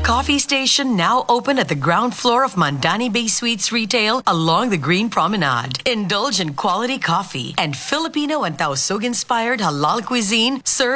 coffee station now open at the ground floor of Mandani Bay Suites Retail along the Green Promenade. Indulge in quality coffee and Filipino and Tausug-inspired halal cuisine served